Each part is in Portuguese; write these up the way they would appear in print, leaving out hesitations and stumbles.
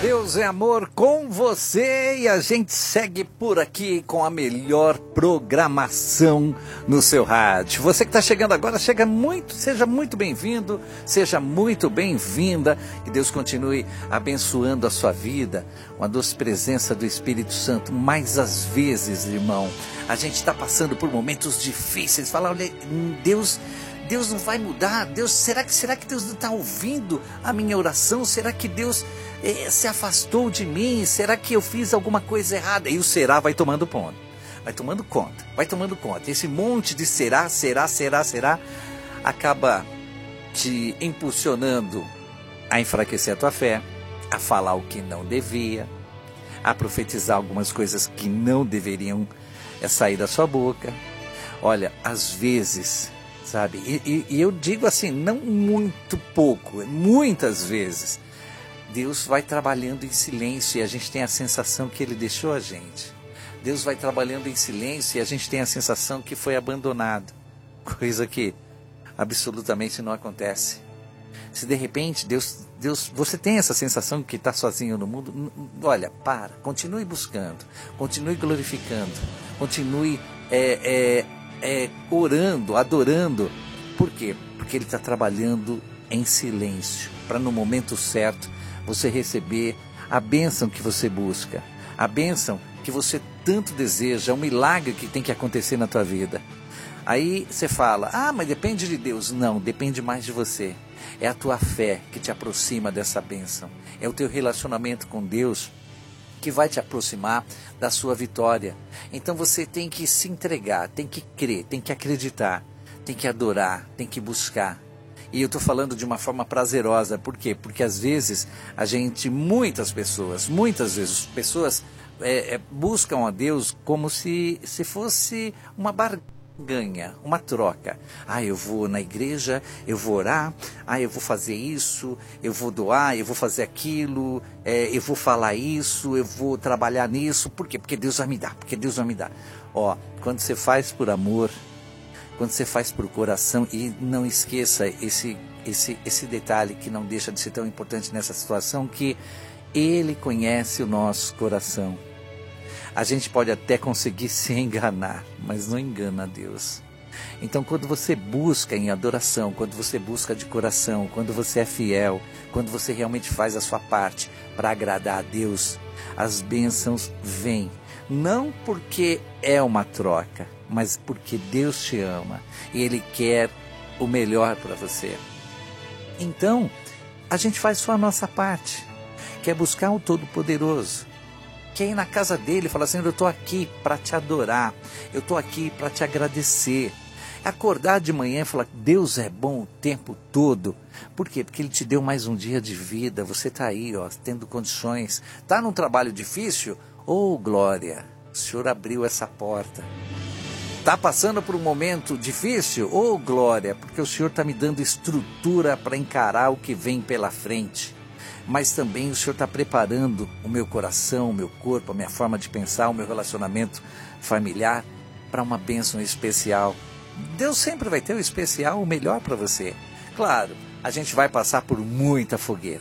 Deus é amor com você e a gente segue por aqui com a melhor programação no seu rádio. Você que está chegando agora, seja muito bem-vindo, seja muito bem-vinda. Que Deus continue abençoando a sua vida com a doce presença do Espírito Santo. Mas às vezes, irmão, a gente está passando por momentos difíceis. Fala, olha, Deus não vai mudar. Será que Deus não está ouvindo a minha oração? Será que Deus se afastou de mim? Será que eu fiz alguma coisa errada? E o será vai tomando conta. Vai tomando conta. Esse monte de será acaba te impulsionando a enfraquecer a tua fé, a falar o que não devia, a profetizar algumas coisas que não deveriam sair da sua boca. Olha, às vezes, sabe, e eu digo assim, não muito pouco, muitas vezes, Deus vai trabalhando em silêncio e a gente tem a sensação que Ele deixou a gente. Deus vai trabalhando em silêncio e a gente tem a sensação que foi abandonado. Coisa que absolutamente não acontece. Se de repente Deus, você tem essa sensação que está sozinho no mundo, olha, continue buscando, continue glorificando, continue orando, adorando. Por quê? Porque Ele está trabalhando em silêncio, para no momento certo você receber a bênção que você busca, a bênção que você tanto deseja, um milagre que tem que acontecer na tua vida. Aí você fala, mas depende de Deus. Não, depende mais de você. É a tua fé que te aproxima dessa bênção. É o teu relacionamento com Deus que vai te aproximar da sua vitória. Então você tem que se entregar, tem que crer, tem que acreditar, tem que adorar, tem que buscar. E eu estou falando de uma forma prazerosa. Por quê? Porque às vezes muitas pessoas buscam a Deus como se fosse uma barganha, uma troca. Eu vou na igreja, eu vou orar, eu vou fazer isso, eu vou doar, eu vou fazer aquilo, eu vou falar isso, eu vou trabalhar nisso. Por quê? Porque Deus vai me dar, quando você faz por amor, quando você faz por coração, e não esqueça esse detalhe que não deixa de ser tão importante nessa situação, que Ele conhece o nosso coração. A gente pode até conseguir se enganar, mas não engana a Deus. Então, quando você busca em adoração, quando você busca de coração, quando você é fiel, quando você realmente faz a sua parte para agradar a Deus, as bênçãos vêm. Não porque é uma troca, mas porque Deus te ama e Ele quer o melhor para você. Então, a gente faz só a nossa parte, que é buscar o Todo-Poderoso, que é ir na casa dele e falar assim, eu estou aqui para te adorar, eu estou aqui para te agradecer. Acordar de manhã e falar, Deus é bom o tempo todo. Por quê? Porque Ele te deu mais um dia de vida, você está aí, tendo condições. Está num trabalho difícil? Glória, o Senhor abriu essa porta. Está passando por um momento difícil? Glória, porque o Senhor está me dando estrutura para encarar o que vem pela frente. Mas também o Senhor está preparando o meu coração, o meu corpo, a minha forma de pensar, o meu relacionamento familiar para uma bênção especial. Deus sempre vai ter o especial, o melhor para você. Claro, a gente vai passar por muita fogueira.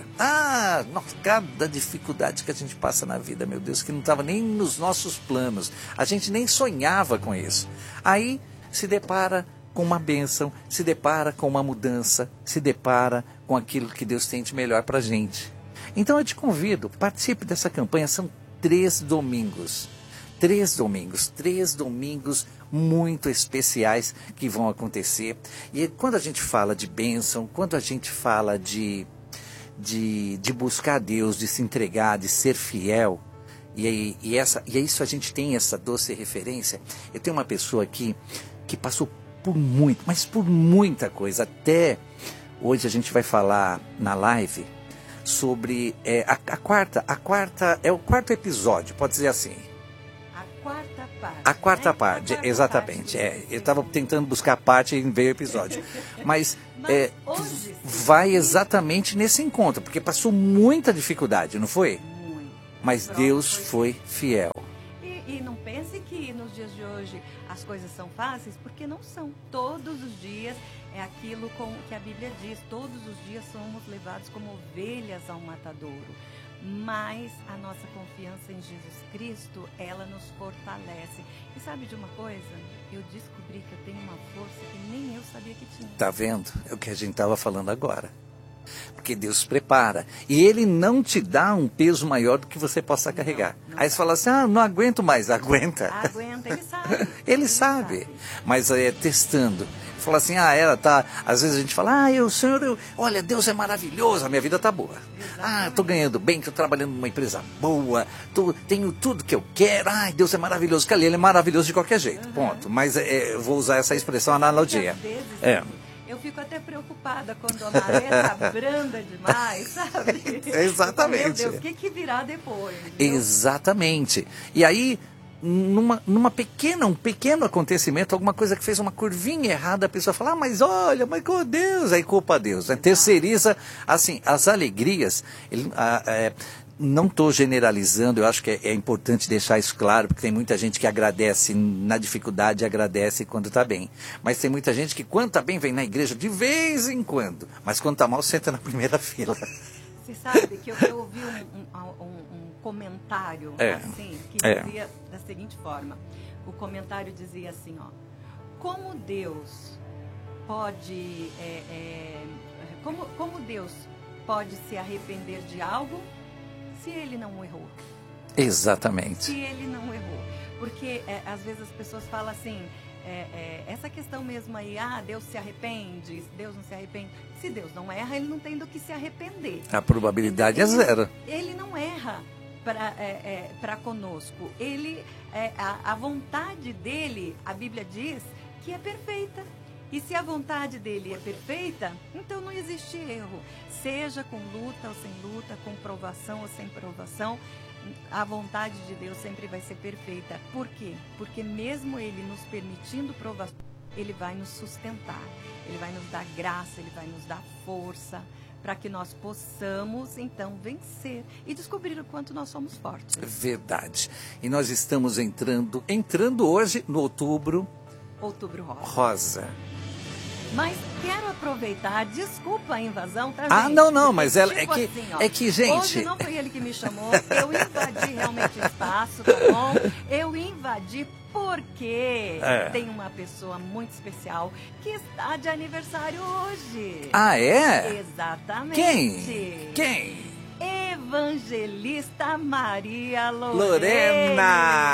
Cada dificuldade que a gente passa na vida, meu Deus, que não estava nem nos nossos planos. A gente nem sonhava com isso. Aí se depara com uma bênção, se depara com uma mudança, se depara com aquilo que Deus tem de melhor para a gente. Então eu te convido, participe dessa campanha. São 3 domingos. 3 domingos muito especiais que vão acontecer. E quando a gente fala de bênção, quando a gente fala de buscar a Deus, de se entregar, de ser fiel, e isso a gente tem essa doce referência. Eu tenho uma pessoa aqui que passou por muita coisa. Até hoje a gente vai falar na live sobre a quarta, é o 4º episódio, pode dizer assim. A quarta parte, exatamente. Eu estava tentando buscar a parte e veio o episódio. Mas vai exatamente nesse encontro, porque passou muita dificuldade, não foi? Muito. Mas Deus foi fiel. E não pense que nos dias de hoje as coisas são fáceis, porque não são. Todos os dias é aquilo que a Bíblia diz, todos os dias somos levados como ovelhas ao matadouro. Mas a nossa confiança em Jesus Cristo, ela nos fortalece. E sabe de uma coisa? Eu descobri que eu tenho uma força que nem eu sabia que tinha. Tá vendo? É o que a gente estava falando agora. Porque Deus prepara. E Ele não te dá um peso maior do que você possa carregar. Não Aí você fala assim, não aguento mais. Aguenta. Aguenta, Ele sabe. Ele sabe. Mas testando. Fala assim, ela tá... Às vezes a gente fala, olha, Deus é maravilhoso, a minha vida tá boa. Exatamente. Tô ganhando bem, tô trabalhando numa empresa boa, tenho tudo que eu quero. Deus é maravilhoso. Ele é maravilhoso de qualquer jeito, ponto. Mas eu vou usar essa expressão, analogia. Às vezes, eu fico até preocupada quando a maré tá branda demais, sabe? Exatamente. Meu Deus, o que virá depois? Viu? Exatamente. E aí... um pequeno acontecimento, alguma coisa que fez uma curvinha errada, a pessoa fala, mas olha, mas com Deus, aí culpa a Deus, né? Terceiriza, assim, as alegrias, não estou generalizando, eu acho que é importante deixar isso claro, porque tem muita gente que agradece na dificuldade, agradece quando está bem, mas tem muita gente que quando está bem vem na igreja de vez em quando, mas quando está mal senta na primeira fila. Você sabe que eu ouvi um comentário assim, que dizia da seguinte forma. O comentário dizia assim, como Deus pode como Deus pode se arrepender de algo se ele não errou? Exatamente. Se ele não errou. Porque às vezes as pessoas falam assim, essa questão mesmo aí, Deus se arrepende, Deus não se arrepende. Se Deus não erra, ele não tem do que se arrepender. A probabilidade é zero. Ele não erra para conosco. A vontade dele, a Bíblia diz que é perfeita. E se a vontade dele é perfeita, então não existe erro. Seja com luta ou sem luta, com provação ou sem provação, a vontade de Deus sempre vai ser perfeita. Por quê? Porque mesmo Ele nos permitindo provação, Ele vai nos sustentar. Ele vai nos dar graça, Ele vai nos dar força, para que nós possamos, então, vencer e descobrir o quanto nós somos fortes. Verdade. E nós estamos entrando hoje no Outubro Rosa. Mas quero aproveitar, desculpa a invasão, tá, gente? Não, mas ela tipo é que, gente... Hoje não foi ele que me chamou, eu invadi realmente o espaço, tá bom? Eu invadi porque tem uma pessoa muito especial que está de aniversário hoje. É? Exatamente. Quem? Evangelista Maria Lorena!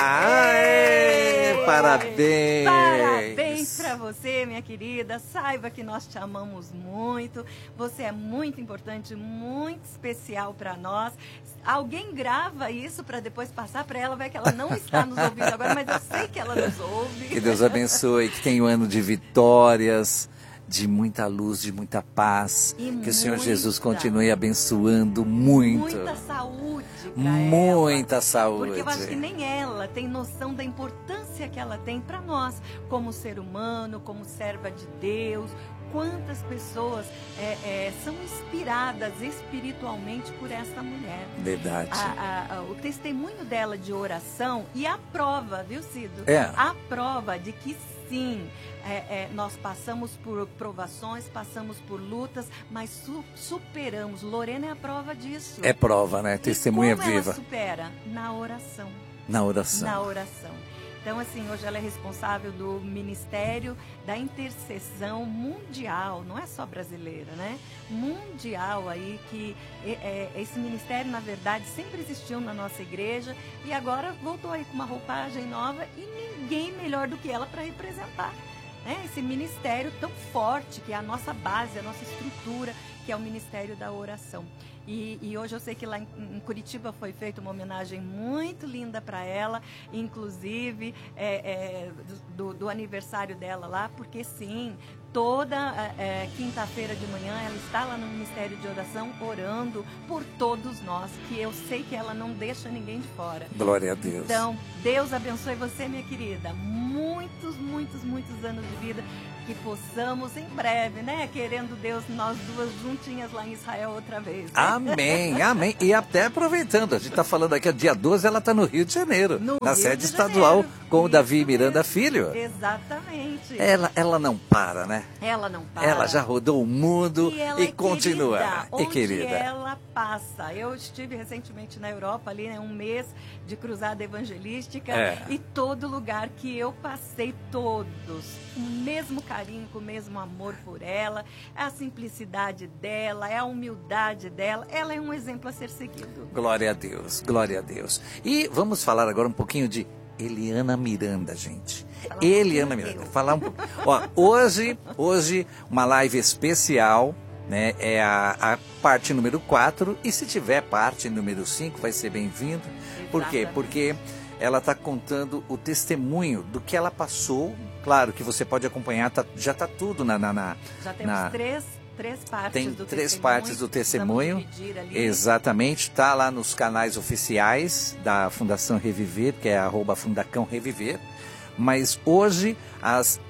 Aê, parabéns! Parabéns para você, minha querida. Saiba que nós te amamos muito. Você é muito importante, muito especial para nós. Alguém grava isso para depois passar para ela, ver que ela não está nos ouvindo agora, mas eu sei que ela nos ouve. Que Deus abençoe, que tenha um ano de vitórias, de muita luz, de muita paz. Que o Senhor Jesus continue abençoando muito. Muita saúde pra muita ela. saúde. Porque eu acho que nem ela tem noção da importância que ela tem para nós, como ser humano, como serva de Deus. Quantas pessoas são inspiradas espiritualmente por essa mulher. Verdade. O testemunho dela de oração e a prova, viu, Cido? A prova de que sim, nós passamos por provações, passamos por lutas, mas superamos. Lorena é a prova disso. É prova, né? Testemunha viva. Ela supera? Na oração. Na oração. Na oração. Então, assim, hoje ela é responsável do Ministério da Intercessão Mundial, não é só brasileira, né? Mundial aí, que esse ministério, na verdade, sempre existiu na nossa igreja e agora voltou aí com uma roupagem nova e ninguém melhor do que ela para representar, né? Esse ministério tão forte, que é a nossa base, a nossa estrutura, que é o Ministério da Oração. E hoje eu sei que lá em Curitiba foi feita uma homenagem muito linda para ela, inclusive do aniversário dela lá, porque sim, toda quinta-feira de manhã ela está lá no Ministério de Oração orando por todos nós, que eu sei que ela não deixa ninguém de fora. Glória a Deus. Então, Deus abençoe você, minha querida. Muitos, muitos, muitos anos de vida, que possamos em breve, né? Querendo Deus, nós duas juntinhas lá em Israel outra vez. Né? Amém, amém. E até aproveitando, a gente está falando aqui, dia 12 ela está no Rio de Janeiro, na sede estadual, com o Davi Miranda Filho. Exatamente. Ela não para, né? Ela não para. Ela já rodou o mundo e continua. Onde ela passa. Eu estive recentemente na Europa, ali, né, um mês de cruzada evangelística, e todo lugar que eu passei, todos, com o mesmo carinho, com o mesmo amor por ela, a simplicidade dela, a humildade dela, ela é um exemplo a ser seguido. Glória a Deus, glória a Deus. E vamos falar agora um pouquinho de Eliana Miranda, gente. Eliana Miranda, falar um pouco. Ó, hoje uma live especial, né? É a parte número 4, e se tiver parte número 5, vai ser bem-vindo. Por quê? Porque ela está contando o testemunho do que ela passou. Claro que você pode acompanhar, já está tudo Já temos três partes tem do testemunho. Três partes do testemunho. Exatamente, está lá nos canais oficiais da Fundação Reviver, que é @Fundacão Reviver. Mas hoje, às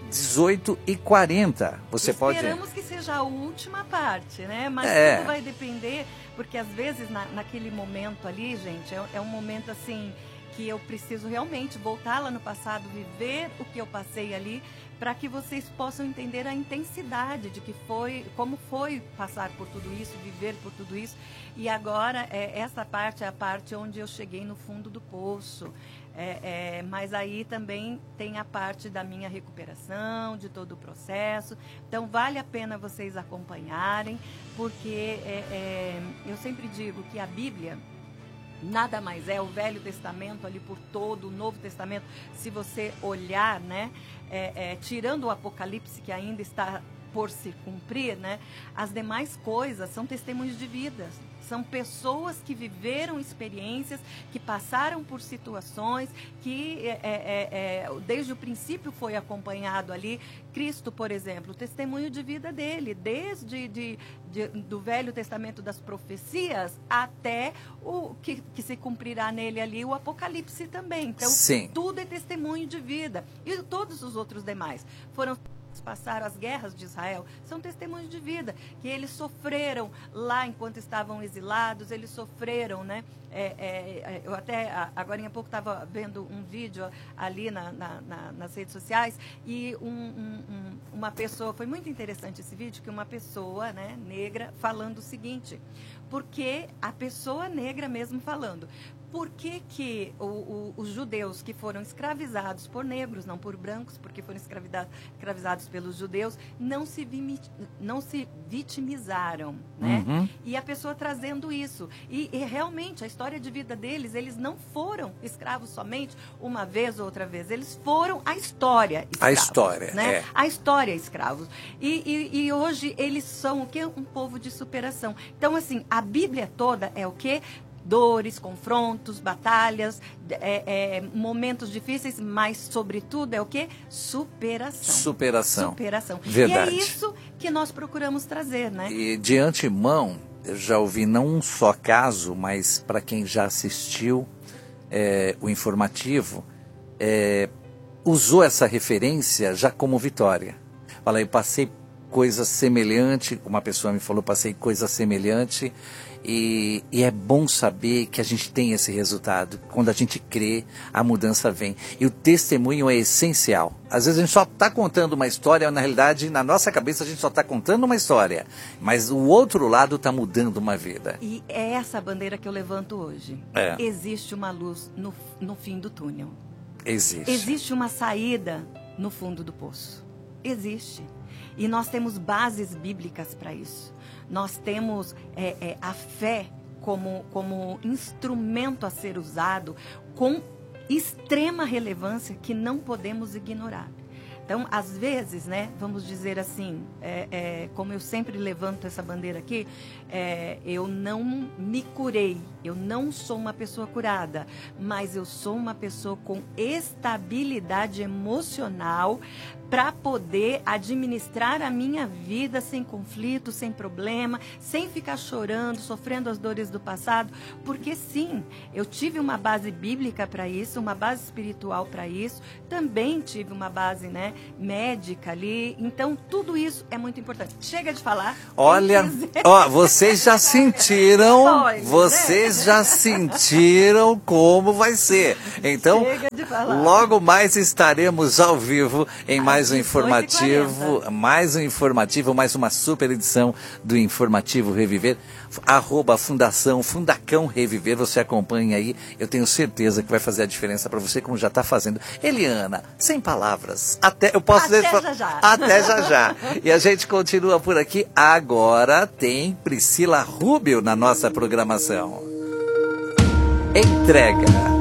18h40, você pode... Esperamos que seja a última parte, né? Mas tudo vai depender, porque às vezes naquele momento ali, gente, é um momento assim que eu preciso realmente voltar lá no passado, viver o que eu passei ali, para que vocês possam entender a intensidade de que foi, como foi passar por tudo isso, viver por tudo isso. E agora, essa parte é a parte onde eu cheguei no fundo do poço. Mas aí também tem a parte da minha recuperação, de todo o processo. Então, vale a pena vocês acompanharem, porque eu sempre digo que a Bíblia nada mais é o Velho Testamento ali por todo, o Novo Testamento, se você olhar, né, tirando o Apocalipse, que ainda está por se cumprir, né, as demais coisas são testemunhos de vida. São pessoas que viveram experiências, que passaram por situações, que desde o princípio foi acompanhado ali. Cristo, por exemplo, o testemunho de vida dele, desde do Velho Testamento das profecias até o que se cumprirá nele ali, o Apocalipse também. Então, tudo é testemunho de vida. E todos os outros demais passaram as guerras de Israel, são testemunhos de vida, que eles sofreram lá enquanto estavam exilados, eles sofreram, né? Eu até, agora há pouco, estava vendo um vídeo ali nas redes sociais, e uma pessoa, foi muito interessante esse vídeo, que uma pessoa, né, negra, falando o seguinte, porque a pessoa negra mesmo falando, por que os judeus que foram escravizados por negros, não por brancos, porque foram escravizados pelos judeus, não se vitimizaram, né? Uhum. E a pessoa trazendo isso. E realmente, a história de vida deles, eles não foram escravos somente uma vez ou outra vez, eles foram a história escravos. A história, né? A história escravos. E hoje eles são o quê? Um povo de superação. Então, assim, a Bíblia toda é o quê? Dores, confrontos, batalhas, momentos difíceis, mas, sobretudo, é o quê? Superação. Superação. Verdade. E é isso que nós procuramos trazer, né? E, de antemão, eu já ouvi não um só caso, mas para quem já assistiu o informativo, usou essa referência já como vitória. Fala, eu passei coisa semelhante, uma pessoa me falou, passei coisa semelhante, e é bom saber que a gente tem esse resultado. Quando a gente crê, a mudança vem. E o testemunho é essencial. Às vezes a gente só está contando uma história, na realidade, na nossa cabeça a gente só está contando uma história, mas o outro lado está mudando uma vida. E é essa bandeira que eu levanto hoje. Existe uma luz no fim do túnel. Existe uma saída no fundo do poço. Existe. E nós temos bases bíblicas para isso. Nós temos a fé como instrumento a ser usado com extrema relevância que não podemos ignorar. Então, às vezes, né, vamos dizer assim, como eu sempre levanto essa bandeira aqui, eu não me curei, eu não sou uma pessoa curada, mas eu sou uma pessoa com estabilidade emocional para poder administrar a minha vida sem conflito, sem problema, sem ficar chorando, sofrendo as dores do passado, porque sim, eu tive uma base bíblica para isso, uma base espiritual para isso, também tive uma base, né, médica ali, então tudo isso é muito importante. Chega de falar. Olha, ó, vocês já sentiram, vocês já sentiram como vai ser. Então, logo mais estaremos ao vivo em mais um informativo, mais uma super edição do Informativo Reviver, @Fundação Fundacão Reviver, você acompanha aí, eu tenho certeza que vai fazer a diferença para você, como já está fazendo. Eliana, sem palavras, até já já. E a gente continua por aqui, agora tem Priscila Rubio na nossa programação. Entrega.